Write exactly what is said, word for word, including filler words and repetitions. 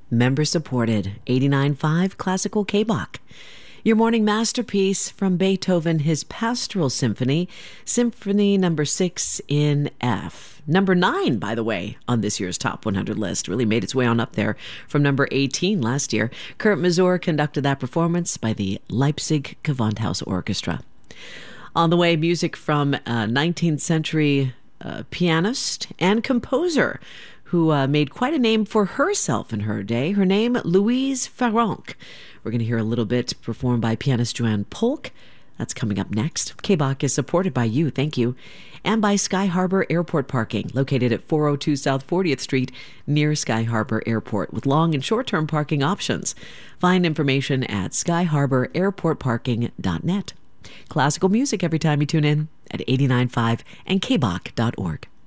Member supported, eighty-nine point five Classical K-Bach. Your morning masterpiece from Beethoven, his Pastoral Symphony, Symphony number six in F. Number nine, by the way, on this year's Top one hundred list. Really made its way on up there from number eighteen last year. Kurt Masur conducted that performance by the Leipzig Gewandhaus Orchestra. On the way, music from a nineteenth century uh, pianist and composer who uh, made quite a name for herself in her day. Her name, Louise Farrenc. We're going to hear a little bit performed by pianist Joanne Polk. That's coming up next. K-Bach is supported by you, thank you, and by Sky Harbor Airport Parking, located at four oh two South fortieth Street near Sky Harbor Airport, with long and short-term parking options. Find information at sky harbor airport parking dot net. Classical music every time you tune in at eighty-nine point five and k bach dot org.